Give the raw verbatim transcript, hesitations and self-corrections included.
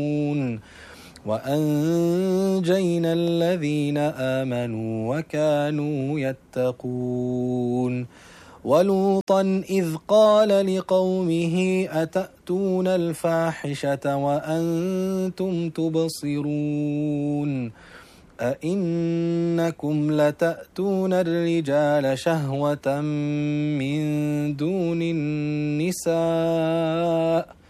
وأنجينا الذين آمنوا وكانوا يتقون ولوطا إذ قال لقومه أتأتون الفاحشة وأنتم تبصرون أئنكم لتأتون الرجال شهوة من دون النساء